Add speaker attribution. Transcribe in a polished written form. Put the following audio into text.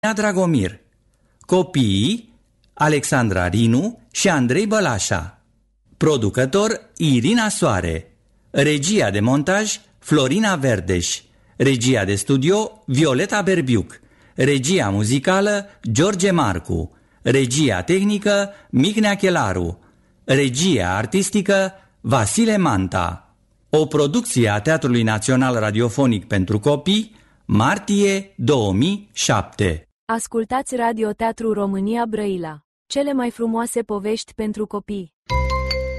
Speaker 1: Dragomir. Copiii Alexandra Rinu și Andrei Bălașa. Producător Irina Soare. Regia de montaj Florina Verdeș. Regia de studio Violeta Berbiuc. Regia muzicală George Marcu. Regia tehnică Mihnea Chelaru. Regia artistică Vasile Manta. O producție a Teatrului Național Radiofonic pentru Copii, martie 2007.
Speaker 2: Ascultați Radio Teatru România Brăila. Cele mai frumoase povești pentru copii.